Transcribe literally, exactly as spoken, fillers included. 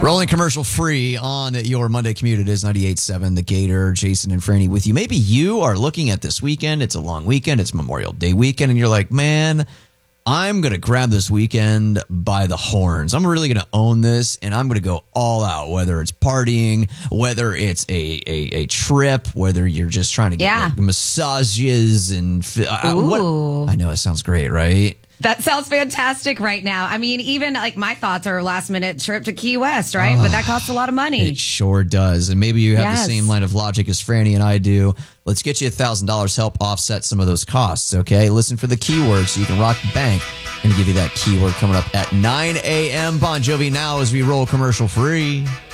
Rolling commercial free on your Monday commute. It is ninety-eight point seven The Gator. Jason and Franny with you. Maybe you are looking at this weekend. It's a long weekend. It's Memorial Day weekend. And you're like, man, I'm going to grab this weekend by the horns. I'm really going to own this, and I'm going to go all out, whether it's partying, whether it's a, a, a trip, whether you're just trying to get Yeah. like, massages. and uh, what, Ooh. I know it sounds great, right? That sounds fantastic right now. I mean, even like my thoughts are a last minute trip to Key West, right? But that costs a lot of money. It sure does. And maybe you have Yes. the same line of logic as Franny and I do. Let's get you one thousand dollars help offset some of those costs, okay? Listen for the keyword so you can rock the bank. I'm going to give you that keyword coming up at nine a.m. Bon Jovi now as we roll commercial free.